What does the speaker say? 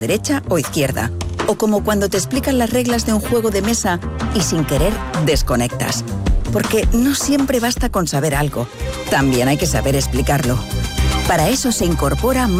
derecha o izquierda. O como cuando te explican las reglas de un juego de mesa y sin querer desconectas. Porque no siempre basta con saber algo. También hay que saber explicarlo. Para eso se incorpora